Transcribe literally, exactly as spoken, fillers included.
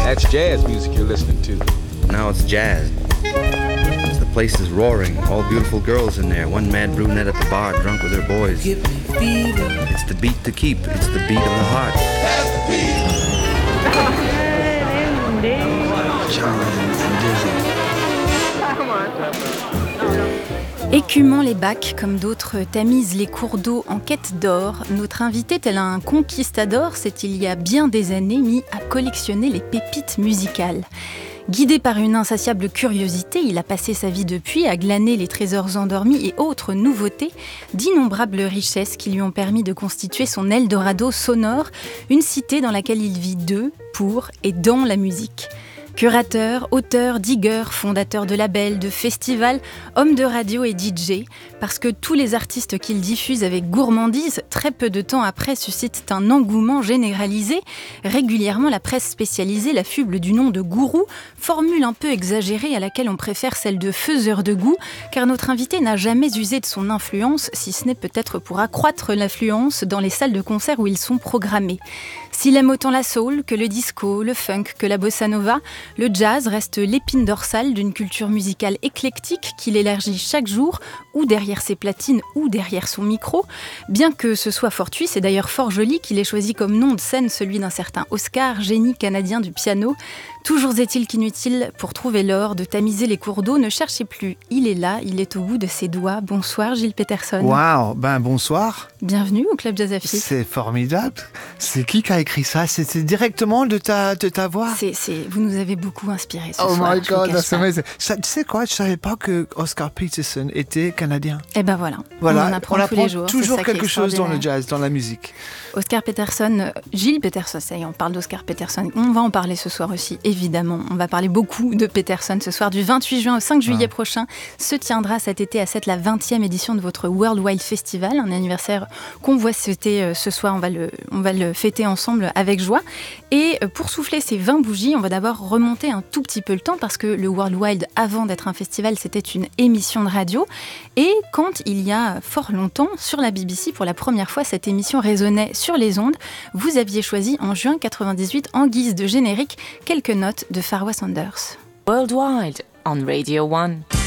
That's jazz music you're listening to. Now it's jazz. The place is roaring, all beautiful girls in there. One mad brunette at the bar, drunk with her boys. Give me fever. It's the beat to keep, it's the beat of the heart. That's the beat. Charlie and Dizzy. Écumant les bacs comme d'autres tamisent les cours d'eau en quête d'or, notre invité, tel un conquistador, s'est il y a bien des années mis à collectionner les pépites musicales. Guidé par une insatiable curiosité, il a passé sa vie depuis à glaner les trésors endormis et autres nouveautés, d'innombrables richesses qui lui ont permis de constituer son Eldorado sonore, une cité dans laquelle il vit de, pour et dans la musique. Curateur, auteur, digueur, fondateur de labels, de festivals, homme de radio et D J, parce que tous les artistes qu'il diffuse avec gourmandise, très peu de temps après, suscitent un engouement généralisé. Régulièrement, la presse spécialisée l'affuble du nom de gourou, formule un peu exagérée à laquelle on préfère celle de faiseur de goût, car notre invité n'a jamais usé de son influence, si ce n'est peut-être pour accroître l'affluence dans les salles de concert où ils sont programmés. S'il aime autant la soul que le disco, le funk, que la bossa nova, le jazz reste l'épine dorsale d'une culture musicale éclectique qu'il élargit chaque jour, ou derrière ses platines ou derrière son micro. Bien que ce soit fortuit, c'est d'ailleurs fort joli qu'il ait choisi comme nom de scène celui d'un certain Oscar, génie canadien du piano. Toujours est-il qu'inutile, pour trouver l'or, de tamiser les cours d'eau, ne cherchez plus. Il est là, il est au bout de ses doigts. Bonsoir Gilles Peterson. Waouh, ben bonsoir. Bienvenue au Club Jazz Afrique. C'est formidable. C'est qui qui a écrit ça? C'était directement de ta, de ta voix? c'est, c'est, Vous nous avez beaucoup inspiré ce oh soir. Oh my God, that's pas. amazing. Ça, tu sais quoi, je savais pas que Oscar Peterson était canadien. Eh ben voilà, voilà. on en apprend, on apprend tous les jours. toujours quelque chose dans le jazz, dans la musique. Oscar Peterson, Gilles Peterson, ça y est, on parle d'Oscar Peterson. On va en parler ce soir aussi, évidemment. On va parler beaucoup de Peterson ce soir. Du vingt-huit juin au cinq juillet ah. prochain se tiendra cet été à Sète la vingtième édition de votre World Wild Festival, un anniversaire qu'on voit fêter ce soir. On va, le, on va le fêter ensemble avec joie. Et pour souffler ces vingt bougies, on va d'abord remonter un tout petit peu le temps parce que le World Wild, avant d'être un festival, c'était une émission de radio. Et quand il y a fort longtemps, sur la B B C, pour la première fois, cette émission résonnait sur les ondes, vous aviez choisi en juin quatre-vingt-dix-huit, en guise de générique, quelques notes de Pharoah Sanders. Worldwide on Radio one.